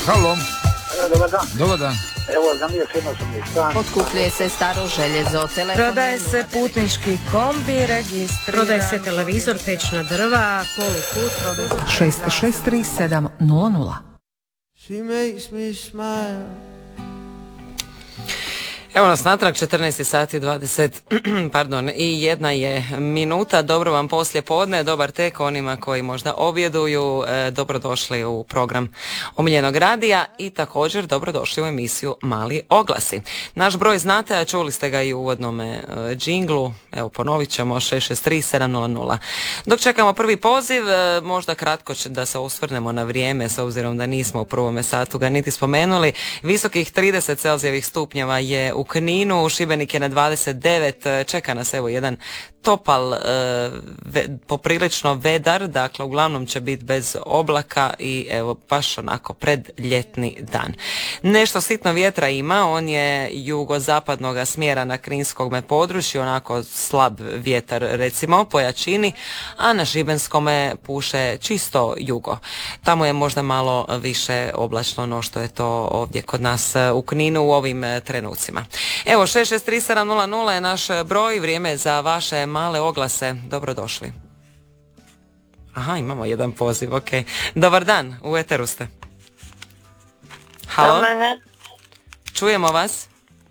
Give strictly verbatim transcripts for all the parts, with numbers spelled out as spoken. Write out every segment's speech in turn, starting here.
Halo. Dobar dan. Dobar dan. Evo, za mije firma sam mi stan. Otkupljuje se staro željezo, telefon. Prodaje se putnički kombi, registriran. Prodaje se televizor, pećna drva, polukut, prodaje se... šest šest tri sedam nula nula. She makes me smile. Evo nas natrag, četrnaest sati dvadeset pardon, i jedna je minuta. Dobro vam poslije podne, dobar tek onima koji možda objeduju, e, dobrodošli u program Omiljenog radija i također dobrodošli u emisiju Mali oglasi. Naš broj znate, a čuli ste ga i u uvodnome e, džinglu, evo ponovit ćemo šest šest tri sedam nula nula. Dok čekamo prvi poziv, e, možda kratko će da se osvrnemo na vrijeme, s obzirom da nismo u prvome satu ga niti spomenuli. Visokih trideset celzijevih stupnjeva je u Kninu, Šibenik je na dvadeset devet, čeka nas evo jedan topal, e, ve, poprilično vedar, dakle uglavnom će biti bez oblaka i evo baš onako predljetni dan. Nešto sitno vjetra ima, on je jugozapadnog smjera na kninskome području, onako slab vjetar recimo po jačini, a na šibenskome puše čisto jugo. Tamo je možda malo više oblačno no što je to ovdje kod nas u Kninu u ovim trenucima. Evo šest šest tri sedam nula nula je naš broj, vrijeme za vaše male oglase. Dobrodošli. Aha, imamo jedan poziv, ok. Dobar dan, u eteru ste. Halo? Čujemo vas?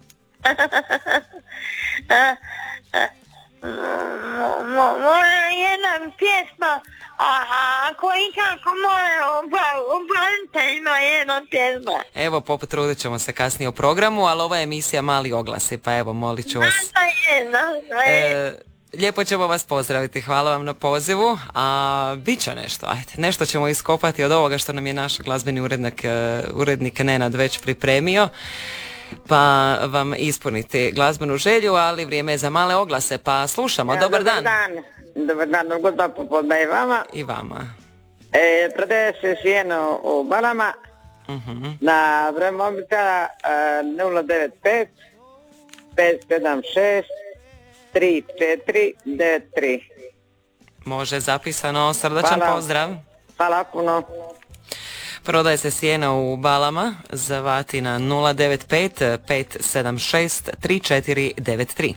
Moja jedna pjesma, ako i kako moja upravite ima jedna pjesma. Evo, potrudit ćemo se kasnije u programu, ali ova je emisija Mali oglasi, pa evo, molit ću vas. E, lijepo ćemo vas pozdraviti, hvala vam na pozivu, a bit će nešto, ajde, nešto ćemo iskopati od ovoga što nam je naš glazbeni urednik, urednik Nenad već pripremio, pa vam ispuniti glazbenu želju, ali vrijeme je za male oglase, pa slušamo. Dobar, Dobar dan. dan. Dobar dan, ugodno popodne i vama. I vama. E, prodaje se sjeno u Balama, uh-huh. na broj mobitela nula devet pet pet sedam šest tri četiri devet tri. Može, zapisano, srdačan Hvala. Pozdrav. Hvala puno. Prodaje se sjeno u Balama, zvati na nula devet pet pet sedam šest tri četiri devet tri.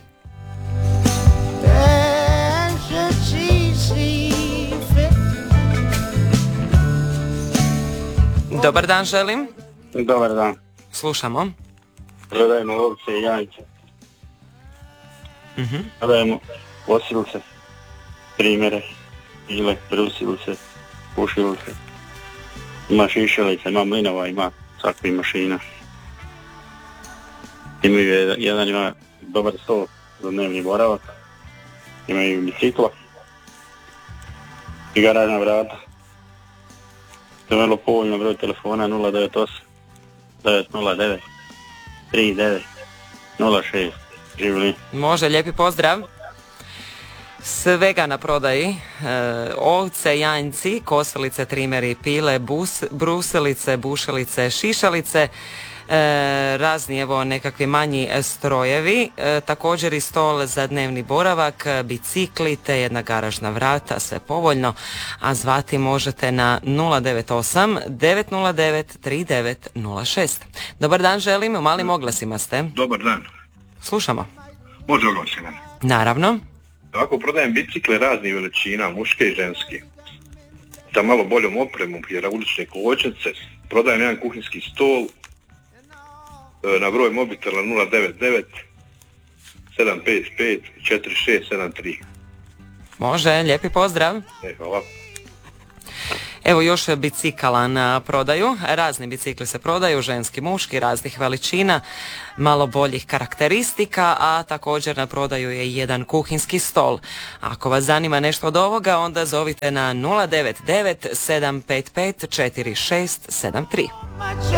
Dobar dan, želim. Dobar dan. Slušamo. Prodajemo ovce i jajce. Uh-huh. Prodajemo osilice, primjere, pile, brusilice, pušilice. Ima šišalice, ima mlinova, ima svakvih mašina. Imaju jedan, jedan ima dobar stol za dnevni boravak. Imaju bicikla i garažna vrata. To je vrlo povoljno, broj telefona nula devet osam devet nula devet tri devet nula šest. Živjeli. Može, lijepi pozdrav. Svega na prodaji, e, ovce, janjci, kosilice, trimeri, pile, bus, brusilice, bušalice, šišalice, e, razni evo nekakvi manji strojevi, e, također i stol za dnevni boravak, bicikli te jedna garažna vrata, sve povoljno, a zvati možete na nula devet osam devet nula devet tri devet nula šest. Dobar dan, želim, u malim oglasima ste. Dobar dan. Slušamo. Može oglas jedan. Naravno. Ako prodajem bicikle raznih veličina, muške i ženske, sa malo boljom opremom, hidraulične kočnice, prodajem jedan kuhinski stol na broj mobitela nula devet devet sedam pet pet četiri šest sedam tri. Može, lijepi pozdrav. E, hvala. Evo još bicikala na prodaju, razni bicikli se prodaju, ženski, muški, raznih veličina, malo boljih karakteristika, a također na prodaju je jedan kuhinski stol. Ako vas zanima nešto od ovoga, onda zovite na nula devet devet sedam pet pet četiri šest sedam tri.